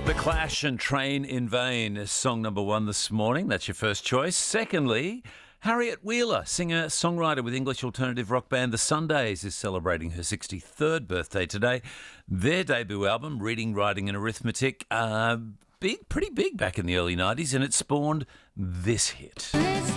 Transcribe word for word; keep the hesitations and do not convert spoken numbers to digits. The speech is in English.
The Clash and Train in Vain is song number one this morning. That's your first choice. Secondly, Harriet Wheeler, singer, songwriter with English alternative rock band The Sundays, is celebrating her sixty-third birthday today. Their debut album, Reading, Writing and Arithmetic, uh, big, pretty big back in the early nineties, and it spawned this hit.